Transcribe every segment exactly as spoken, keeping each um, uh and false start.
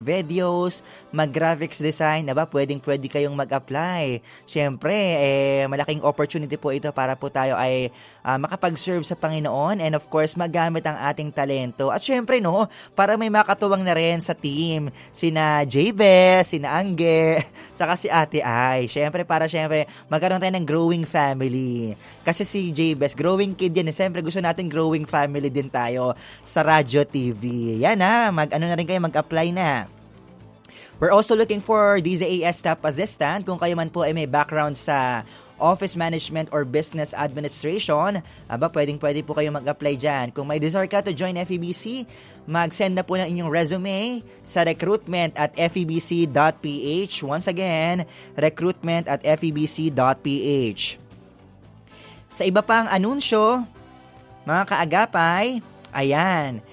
videos, mag-graphics design, aba, pwedeng-pwede kayong mag-apply. Siyempre, eh, malaking opportunity po ito para po tayo ay uh, makapag-serve sa Panginoon and of course, magamit ang ating talento. At siyempre, no, para may makatuwang na rin sa team, sina J-Bes, sina Angge, saka si Ate Ai. Siyempre, para siyempre, magkaroon tayo ng growing family. Kasi si J-Bes, growing kid yan. Siyempre, gusto natin growing family din tayo sa Radyo T V. Yan ha, mag-ano na rin kayo, mag-apply na. We're also looking for D Z A S Staff Assistant. Kung kayo man po ay may background sa office management or business administration, aba, pwedeng-pwede po kayo mag-apply dyan. Kung may desire ka to join F E B C, mag-send na po ng inyong resume sa recruitment at f e b c dot p h. Once again, recruitment at f e b c dot p h. Sa iba pang anunsyo, mga kaagapay, ayan,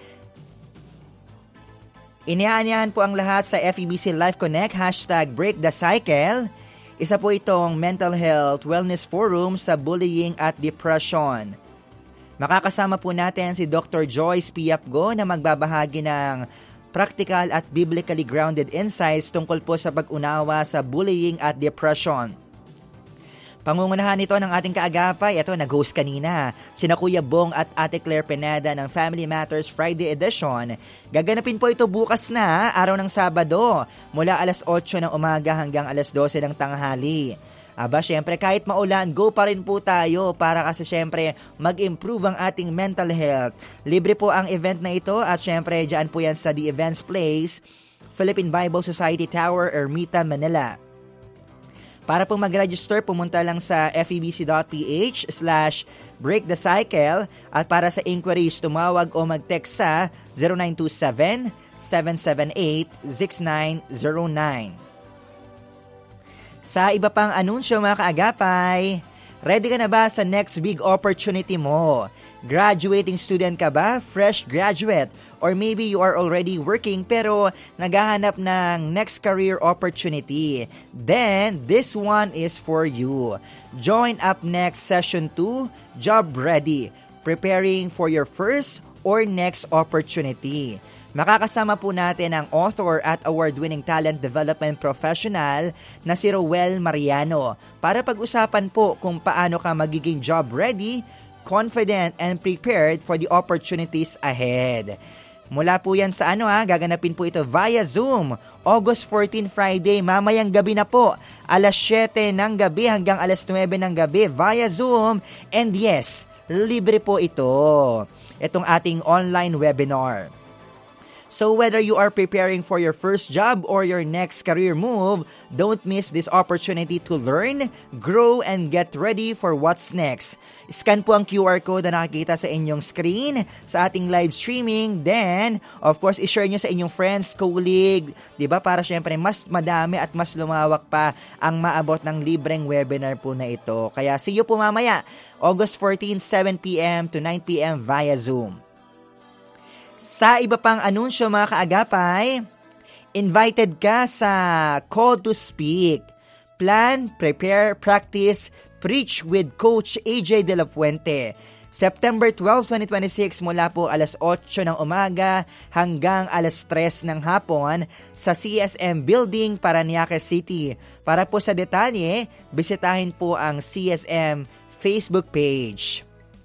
iniaanyahan po ang lahat sa F E B C Life Connect, hashtag Break the Cycle. Isa po itong mental health wellness forum sa bullying at depression. Makakasama po natin si Doctor Joyce Piapgo na magbabahagi ng practical at biblically grounded insights tungkol po sa pag-unawa sa bullying at depression. Pangungunahan nito ng ating kaagapay, ito, nag-host kanina, sina Kuya Bong at Ate Claire Pineda ng Family Matters Friday Edition. Gaganapin po ito bukas na, araw ng Sabado, mula alas otso ng umaga hanggang alas dose ng tanghali. Aba, syempre, kahit maulan, go pa rin po tayo para kasi syempre mag-improve ang ating mental health. Libre po ang event na ito at syempre, dyan po yan sa The Events Place, Philippine Bible Society Tower, Ermita, Manila. Para po mag-register, pumunta lang sa f e b c dot p h slash break the cycle at para sa inquiries, tumawag o mag-text sa zero nine two seven, seven seven eight, six nine zero nine. Sa iba pang anunsyo, mga kaagapay, ready ka na ba sa next big opportunity mo? Graduating student ka ba? Fresh graduate? Or maybe you are already working pero naghahanap ng next career opportunity. Then, this one is for you. Join up next Session two, Job Ready, preparing for your first or next opportunity. Makakasama po natin ang author at award-winning talent development professional na si Roel Mariano para pag-usapan po kung paano ka magiging job ready, confident and prepared for the opportunities ahead. Mula po yan sa ano ha, gaganapin po ito via Zoom, August fourteenth Friday, mamayang gabi na po, alas siyete ng gabi hanggang alas nuwebe ng gabi via Zoom. And yes, libre po ito, itong ating online webinar. So whether you are preparing for your first job or your next career move, don't miss this opportunity to learn, grow, and get ready for what's next. Scan po ang Q R code na nakikita sa inyong screen sa ating live streaming. Then, of course, i-share nyo sa inyong friends, colleague, di ba? Para syempre mas madami at mas lumawak pa ang maabot ng libreng webinar po na ito. Kaya see you po mamaya, August fourteenth, seven p.m. to nine p.m. via Zoom. Sa iba pang anunsyo, mga kaagapay, invited ka sa Call to Speak. Plan, prepare, practice, preach with Coach A J De La Puente. September twelfth, twenty twenty-six mula po alas otso ng umaga hanggang alas tres ng hapon sa C S M Building, Parañaque City. Para po sa detalye, bisitahin po ang C S M Facebook page.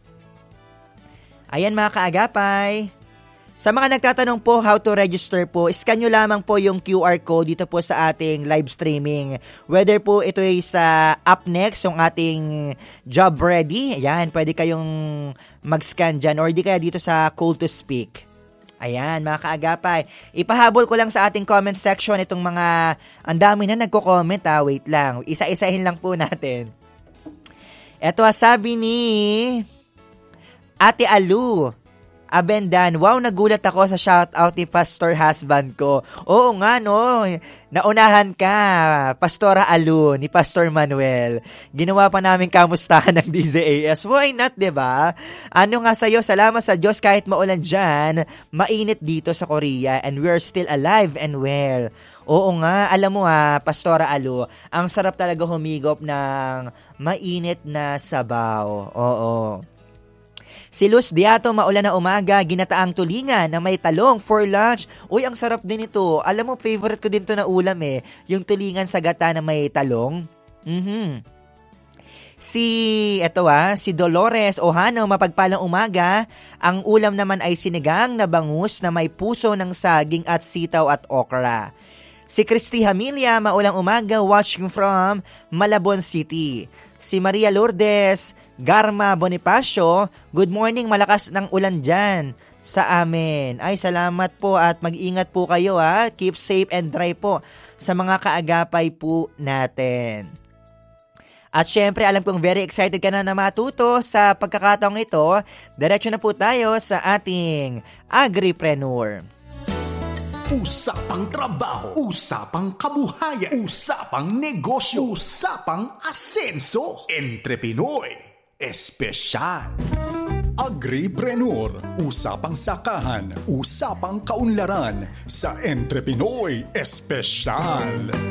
Ayan, mga kaagapay. Sa mga nagtatanong po how to register po, scan nyo lamang po yung Q R code dito po sa ating live streaming. Whether po ito ay sa up next, yung ating job ready, ayan, pwede kayong mag-scan dyan or di kaya dito sa Call to Speak. Ayan, mga kaagapay. Ipahabol ko lang sa ating comment section itong mga, ang dami na nagko-comment ha, wait lang. Isa-isahin lang po natin. Ito, sabi ni Ate Alu Abendan, wow, nagulat ako sa shoutout ni Pastor husband ko. Oo nga, no, naunahan ka, Pastora Alu, ni Pastor Manuel. Ginawa pa namin kamustahan ng D Z A S. Why not, diba? Ano nga sa'yo, salamat sa Diyos kahit maulan dyan, mainit dito sa Korea and we're still alive and well. Oo nga, alam mo ha, Pastora Alu, ang sarap talaga humigop ng mainit na sabaw. Oo. Si Luz Diato, maulan na umaga, ginataang tulingan na may talong for lunch. Uy, ang sarap din ito. Alam mo, favorite ko din to na ulam eh. Yung tulingan sa gata na may talong. Mhm. Si, eto ah, si Dolores Ohano, mapagpalang umaga. Ang ulam naman ay sinigang na bangus na may puso ng saging at sitaw at okra. Si Christy Hamilia, maulang umaga, watching from Malabon City. Si Maria Lourdes Garma Bonifacio, good morning, malakas ng ulan dyan sa amin. Ay, salamat po at mag-ingat po kayo ha. Keep safe and dry po sa mga kaagapay po natin. At syempre, alam kong very excited ka na na matuto sa pagkakataong ito. Diretso na po tayo sa ating Agripreneur. Usapang trabaho, usapang kabuhayan, usapang negosyo, usapang asenso. Entre Pinoy Espesyal. Agripreneur, usapang sakahan, usapang kaunlaran sa Entre Pinoy Espesyal.